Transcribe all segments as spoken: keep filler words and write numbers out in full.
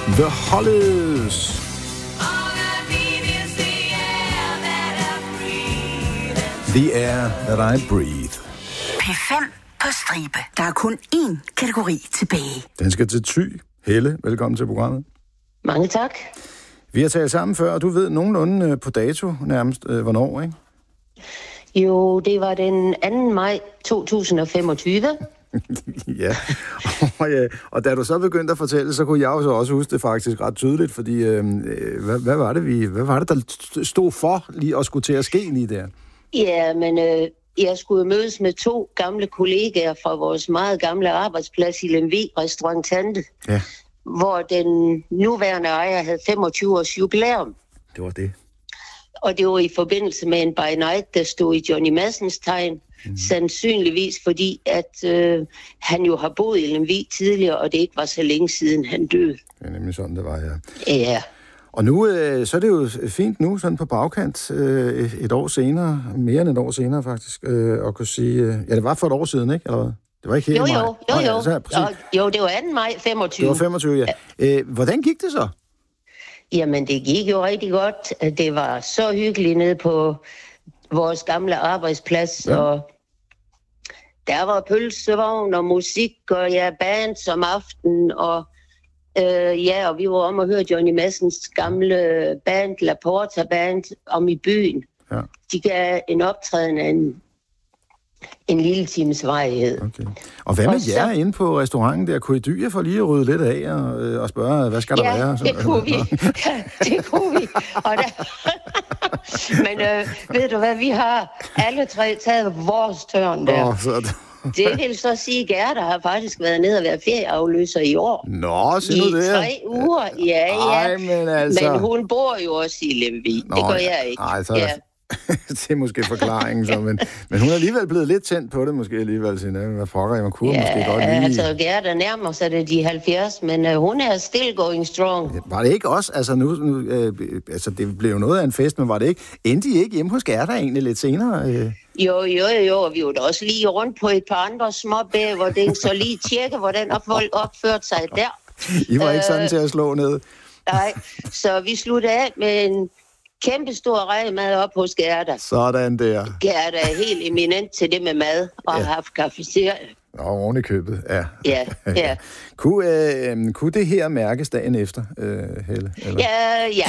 The Hollies. The air that I breathe. P fem på stribe. Der er kun én kategori tilbage. Den skal til Thy. Helle, velkommen til programmet. Mange tak. Vi har talt sammen før, og du ved nogenlunde på dato nærmest, øh, hvornår, ikke? Jo, det var den anden maj to tusind og femogtyve. Ja, og, ja, og da du så begyndte at fortælle, så kunne jeg jo så også huske det faktisk ret tydeligt, fordi øh, hvad, hvad, var det, vi, hvad var det, der stod for lige at skulle til at ske lige der? Ja, men øh, jeg skulle mødes med to gamle kollegaer fra vores meget gamle arbejdsplads i Lemvig, Restaurant Tante, ja. Hvor den nuværende ejer havde femogtyve års jubilæum. Det var det. Og det var i forbindelse med en by night, der stod i Johnny Madsens tegn, mm-hmm. sandsynligvis fordi, at øh, han jo har boet i Lemvig tidligere, og det ikke var så længe siden han døde. Det er nemlig sådan, det var, ja. Ja. Og nu, øh, så er det jo fint nu, sådan på bagkant, øh, et år senere, mere end et år senere faktisk, øh, at kunne sige, øh, ja, det var for et år siden, ikke? Eller hvad? Det var ikke helt jo, maj. Jo, jo, Nå, jo. Ja, så, jo. Jo, det var anden maj femogtyve. Det var femogtyve, ja. ja. Øh, hvordan gik det så? Jamen, det gik jo rigtig godt. Det var så hyggeligt nede på vores gamle arbejdsplads, ja. Og der var pølsevogn og musik, og ja, bands om aftenen, og øh, ja, og vi var om at høre Johnny Madsens gamle band, La Porta Band, om i byen. Ja. De gav en optræden af en En lille times varighed. Okay. Og hvad med og jer så... inde på restauranten der? Kunne I dyre for lige at rydde lidt af og, og spørge, hvad skal der ja, være? Ja, det kunne vi. Ja, det kunne vi. Og der... Men øh, ved du hvad, vi har alle tre taget vores tørn der. Oh, så... Det vil så sige, at Gerda har faktisk været ned og været ferieafløser i år. Nå, siger du det? I tre uger, ja, ja. Ej, men altså... Men hun bor jo også i Lemvig. Nå, det gør jeg ikke. Ej, så... Ja. Det er måske forklaringen, så, men, men hun er alligevel blevet lidt tændt på det, måske alligevel. Sin, hvad pokker, man kunne ja, måske godt lige... altså Gerda nærmer sig det de halvfjerds, men uh, hun er still going strong. Var det ikke også, altså nu, nu øh, altså det blev jo noget af en fest, men var det ikke, endte I ikke hjemme hos Gerda egentlig lidt senere? Øh? Jo, jo, jo, og vi var da også lige rundt på et par andre små hvor det så lige tjekke, hvordan folk opførte sig der. I var ikke sådan øh, til at slå ned? Nej, så vi sluttede af med en kæmpe stor rejemad op hos Gerda. Sådan der. Gerda er helt eminent til det med mad, og ja. Har haft kafeteria. Nå, oven i købet, ja. Ja, ja. kunne, øh, kunne det her mærkes dagen efter, øh, Helle? Eller? Ja, ja.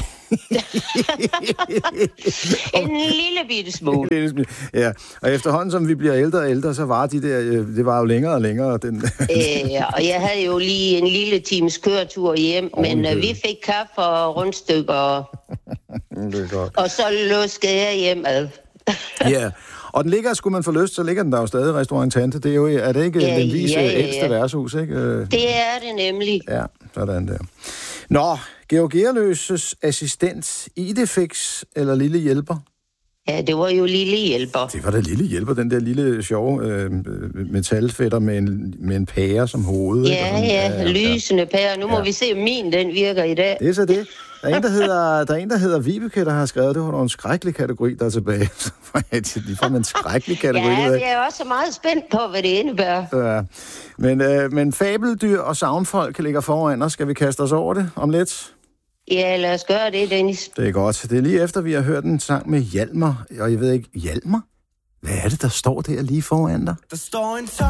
En lille bitte smule. Ja, og efterhånden, som vi bliver ældre og ældre, så var de der, øh, det var jo længere og længere. Den... øh, og jeg havde jo lige en lille times køretur hjem, oven men øh, vi fik kaffe og rundstykker, og, det er godt. Og så luskede jeg hjem ad. Ja, og den ligger, skulle man få lyst, så ligger den der jo stadig, Restaurant Tante. Det er jo, er det ikke ja, den vise ja, ja, ja. ældste værtshus, ikke? Det er det nemlig. Ja, sådan der. Nå, Georg Gerløses assistent, Idefix eller Lille Hjælper? Ja, det var jo Lille Hjælper. Det var da Lille Hjælper, den der lille sjove øh, metalfætter med en, med en pære som hoved. Ja, ja, ja, lysende pære. Nu må ja. vi se, om min den virker i dag. Det er så det. Der er en, der hedder, der er en, der hedder Vibeke, der har skrevet, det var en skrækkelig kategori, der er tilbage. De får en skrækkelig kategori. Ja, vi er også meget spændt på, hvad det indebærer. Ja. Men, øh, men fabeldyr og savnfolk ligger foran os. Skal vi kaste os over det om lidt? Ja, lad os gøre det, Dennis. Det er godt. Det er lige efter, vi har hørt en sang med Hjalmar. Og jeg ved ikke, Hjalmar? Hvad er det, der står der lige foran dig? Der står en